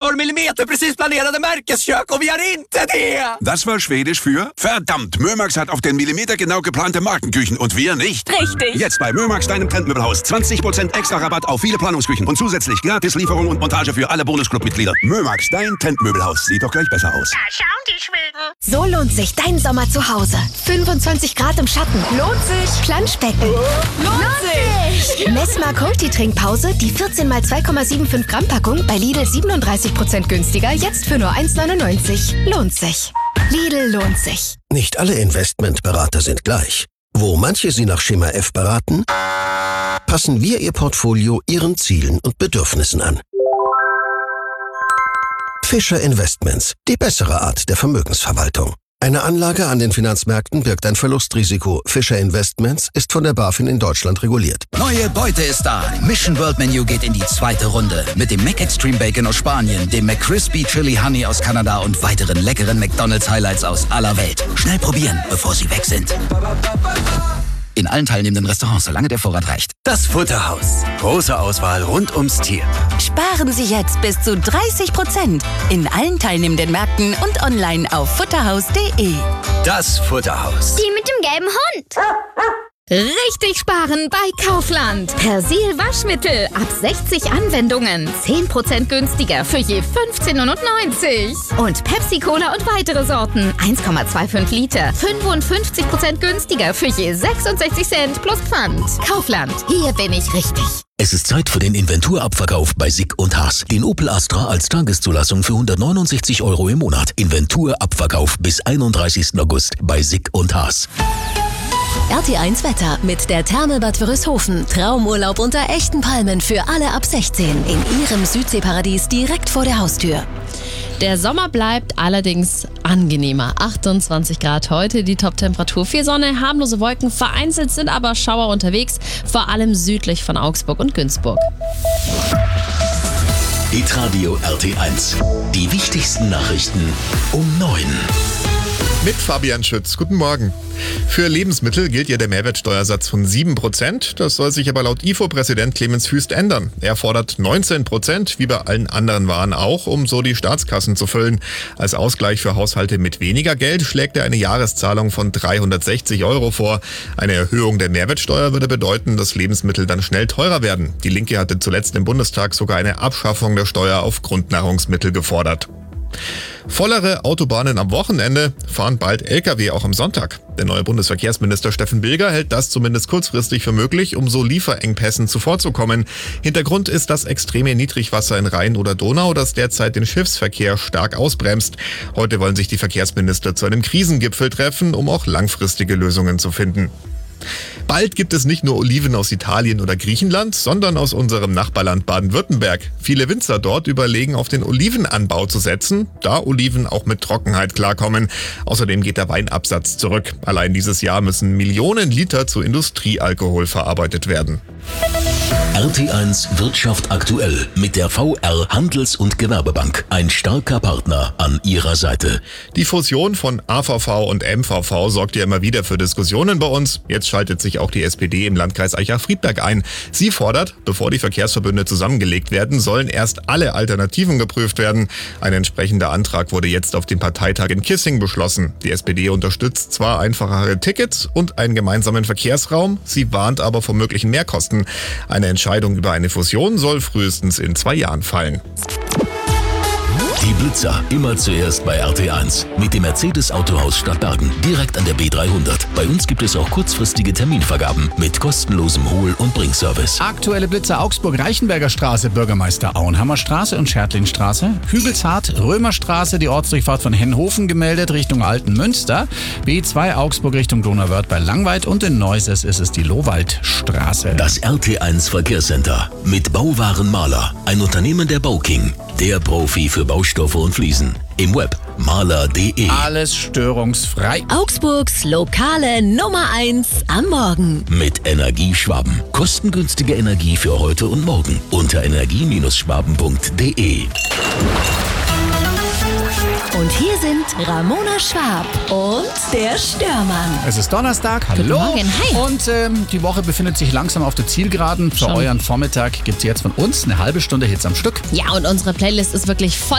har millimeterprecis märkeskök och vi har inte det! Das war Schwedisch für verdammt, Mömax hat auf den Millimeter genau geplante Markenküchen und wir nicht. Richtig. Jetzt bei Mömax, deinem Trendmöbelhaus. 20% extra Rabatt auf viele Planungsküchen und zusätzlich gratis Lieferung und Montage für alle Bonusclub-Mitglieder. Mömax, dein Trendmöbelhaus. Sieht doch gleich besser aus. Da schauen die Schweden. So lohnt sich dein Sommer zu Hause. 25 Grad im Schatten. Lohnt sich. Planschbecken. Lohnt sich. Messmer Cold-Tea-Trinkpause, die 14 mal 2,75 Gramm Packung bei Lidl 37% günstiger, jetzt für nur 1,99. Lohnt sich. Lidl lohnt sich. Nicht alle Investmentberater sind gleich. Wo manche Sie nach Schema F beraten, passen wir Ihr Portfolio Ihren Zielen und Bedürfnissen an. Fischer Investments, die bessere Art der Vermögensverwaltung. Eine Anlage an den Finanzmärkten birgt ein Verlustrisiko. Fischer Investments ist von der BaFin in Deutschland reguliert. Neue Beute ist da. Mission World Menu geht in die zweite Runde. Mit dem Mac Extreme Bacon aus Spanien, dem McCrispy Chili Honey aus Kanada und weiteren leckeren McDonald's Highlights aus aller Welt. Schnell probieren, bevor sie weg sind. In allen teilnehmenden Restaurants, solange der Vorrat reicht. Das Futterhaus. Große Auswahl rund ums Tier. Sparen Sie jetzt bis zu 30% in allen teilnehmenden Märkten und online auf futterhaus.de. Das Futterhaus. Die mit dem gelben Hund. Richtig sparen bei Kaufland. Persil Waschmittel ab 60 Anwendungen. 10% günstiger für je 15,99 €. Und Pepsi Cola und weitere Sorten. 1,25 Liter. 55% günstiger für je 66 Cent plus Pfand. Kaufland. Hier bin ich richtig. Es ist Zeit für den Inventurabverkauf bei SICK & Haas. Den Opel Astra als Tageszulassung für 169 € im Monat. Inventurabverkauf bis 31. August bei SICK & Haas. RT1 Wetter mit der Therme Bad Wörishofen. Traumurlaub unter echten Palmen für alle ab 16 in ihrem Südseeparadies direkt vor der Haustür. Der Sommer bleibt allerdings angenehmer. 28 Grad heute, die Top-Temperatur. Viel Sonne, harmlose Wolken, vereinzelt sind aber Schauer unterwegs, vor allem südlich von Augsburg und Günzburg. Hitradio RT1. Die wichtigsten Nachrichten um 9. Mit Fabian Schütz. Guten Morgen. Für Lebensmittel gilt ja der Mehrwertsteuersatz von 7%. Das soll sich aber laut IFO-Präsident Clemens Füst ändern. Er fordert 19%, wie bei allen anderen Waren auch, um so die Staatskassen zu füllen. Als Ausgleich für Haushalte mit weniger Geld schlägt er eine Jahreszahlung von 360 € vor. Eine Erhöhung der Mehrwertsteuer würde bedeuten, dass Lebensmittel dann schnell teurer werden. Die Linke hatte zuletzt im Bundestag sogar eine Abschaffung der Steuer auf Grundnahrungsmittel gefordert. Vollere Autobahnen am Wochenende, fahren bald Lkw auch am Sonntag. Der neue Bundesverkehrsminister Steffen Bilger hält das zumindest kurzfristig für möglich, um so Lieferengpässen zuvorzukommen. Hintergrund ist das extreme Niedrigwasser in Rhein oder Donau, das derzeit den Schiffsverkehr stark ausbremst. Heute wollen sich die Verkehrsminister zu einem Krisengipfel treffen, um auch langfristige Lösungen zu finden. Bald gibt es nicht nur Oliven aus Italien oder Griechenland, sondern aus unserem Nachbarland Baden-Württemberg. Viele Winzer dort überlegen, auf den Olivenanbau zu setzen, da Oliven auch mit Trockenheit klarkommen. Außerdem geht der Weinabsatz zurück. Allein dieses Jahr müssen Millionen Liter zu Industriealkohol verarbeitet werden. RT1 Wirtschaft aktuell mit der VR Handels- und Gewerbebank. Ein starker Partner an ihrer Seite. Die Fusion von AVV und MVV sorgt ja immer wieder für Diskussionen bei uns. Jetzt schaltet sich auch die SPD im Landkreis Aichach-Friedberg ein. Sie fordert, bevor die Verkehrsverbünde zusammengelegt werden, sollen erst alle Alternativen geprüft werden. Ein entsprechender Antrag wurde jetzt auf dem Parteitag in Kissing beschlossen. Die SPD unterstützt zwar einfachere Tickets und einen gemeinsamen Verkehrsraum, sie warnt aber vor möglichen Mehrkosten. Eine Entscheidung über eine Fusion soll frühestens in 2 Jahren fallen. Die Blitzer immer zuerst bei RT1 mit dem Mercedes Autohaus Stadtbergen direkt an der B300. Bei uns gibt es auch kurzfristige Terminvergaben mit kostenlosem Hol- und Bringservice. Aktuelle Blitzer Augsburg, Reichenberger Straße, Bürgermeister Auenhammer Straße und Schertlingstraße. Hügelzart, Römerstraße, die Ortsdurchfahrt von Hennhofen gemeldet Richtung Altenmünster. B2 Augsburg Richtung Donauwörth bei Langweid und in Neuses ist es die Lohwaldstraße. Das RT1 Verkehrscenter mit Bauwaren Maler, ein Unternehmen der Bauking. Der Profi für Baustoffe und Fliesen. Im Web maler.de. Alles störungsfrei. Augsburgs lokale Nummer 1 am Morgen. Mit Energieschwaben. Kostengünstige Energie für heute und morgen. Unter energie-schwaben.de. Und hier sind Ramona Schwab und der Störmann. Es ist Donnerstag, hallo. Guten Morgen, hi. Und die Woche befindet sich langsam auf der Zielgeraden. Für euren Vormittag gibt es jetzt von uns eine halbe Stunde Hits am Stück. Ja, und unsere Playlist ist wirklich voll